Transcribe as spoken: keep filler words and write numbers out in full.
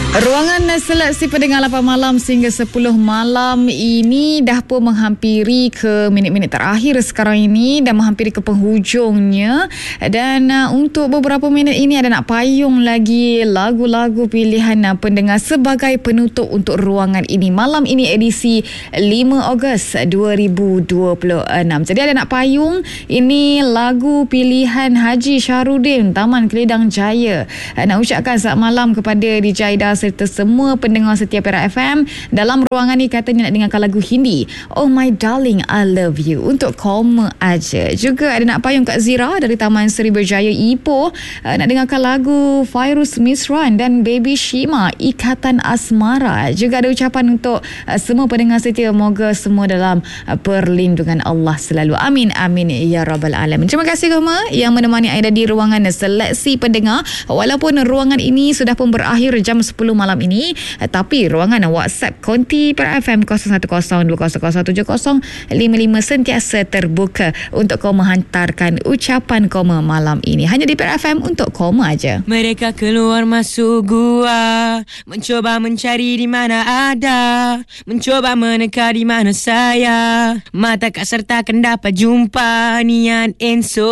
Ruangan seleksi pendengar lapan malam sehingga sepuluh malam ini dah pun menghampiri ke minit-minit terakhir sekarang ini dan menghampiri ke penghujungnya. Dan uh, untuk beberapa minit ini ada nak payung lagi lagu-lagu pilihan uh, pendengar sebagai penutup untuk ruangan ini. Malam ini edisi lima Ogos dua ribu dua puluh enam. Jadi ada nak payung, ini lagu pilihan Haji Syahrudin, Taman Keledang Jaya. Uh, nak ucapkan selamat malam kepada D J Ida serta semua pendengar setia Perak F M. Dalam ruangan ni katanya nak dengarkan lagu Hindi, Oh My Darling I Love You, untuk koma aja. Juga ada nak payung Kak Zira dari Taman Seri Berjaya Ipoh, uh, nak dengarkan lagu Fairuz Misran dan Baby Shima, Ikatan Asmara. Juga ada ucapan untuk uh, semua pendengar setia, moga semua dalam uh, perlindungan Allah selalu. Amin amin ya rabbal alamin. Terima kasih semua yang menemani Aida di ruangan seleksi pendengar. Walaupun ruangan ini sudah pun berakhir jam sepuluh malam ini, tapi ruangan WhatsApp Konti Perak F M kosong satu kosong dua kosong kosong tujuh kosong lima lima sentiasa terbuka untuk kau menghantarkan ucapan koma malam ini. Hanya di Perak F M untuk koma aja. Mereka keluar masuk gua, mencoba mencari di mana ada, mencoba meneka di mana saya. Mata kak serta akan dapat jumpa nian Enso.